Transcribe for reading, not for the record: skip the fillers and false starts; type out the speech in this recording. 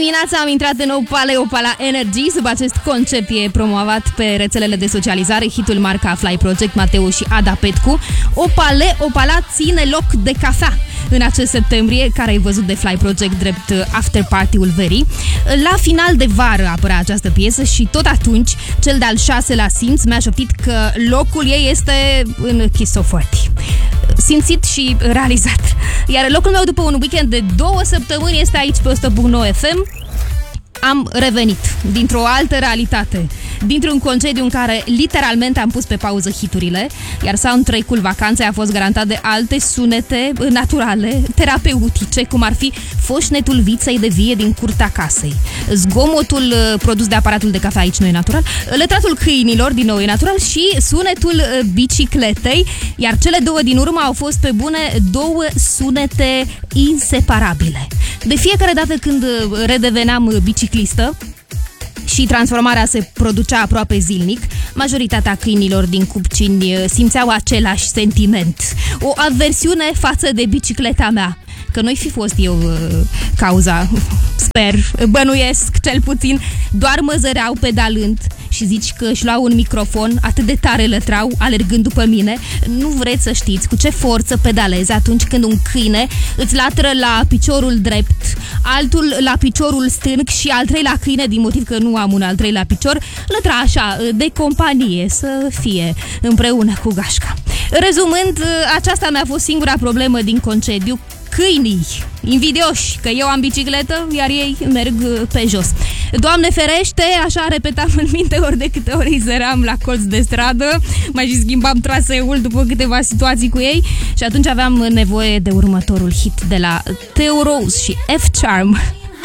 Dimineața am intrat în Opala Energy. Sub acest concept e promovat pe rețelele de socializare hitul marca Fly Project, Mateu și Ada Petcu. Opala ține loc de cafea în acest septembrie, care ai văzut de Fly Project drept after party-ul verii. La final de vară apărea această piesă și tot atunci cel de-al 6-lea simț mi-a șoptit că locul ei este în Kiss of 40. Simțit și realizat. Iar locul meu după un weekend de 2 săptămâni este aici pe 100.9 FM. Am revenit dintr-o altă realitate, dintr-un concediu în care literalmente am pus pe pauză hiturile, iar soundtrack-ul vacanței a fost garantat de alte sunete naturale, terapeutice, cum ar fi foșnetul viței de vie din curtea casei, zgomotul produs de aparatul de cafea, aici nu e natural, lătratul câinilor, din nou e natural, și sunetul bicicletei, iar cele două din urmă au fost pe bune 2 sunete inseparabile. De fiecare dată când redeveneam biciclistă și transformarea se producea aproape zilnic, majoritatea câinilor din Cupcini simțeau același sentiment, o aversiune față de bicicleta mea. Că nu-i fi fost eu cauza, sper, bănuiesc cel puțin, doar mă zăreau pedalând și zici că își luau un microfon, atât de tare lătrau, alergând după mine. Nu vreți să știți cu ce forță pedalezi atunci când un câine îți latră la piciorul drept, altul la piciorul stâng și al treilea câine, din motiv că nu am un al treilea picior, lătra așa, de companie, să fie împreună cu gașca. Rezumând, aceasta mi-a fost singura problemă din concediu. Câinii invidioși că eu am bicicletă, iar ei merg pe jos. Doamne ferește, așa repetam în minte ori de câte ori îi zăream la colț de stradă, mai și schimbam traseul după câteva situații cu ei și atunci aveam nevoie de următorul hit de la Theo Rose și F-Charm.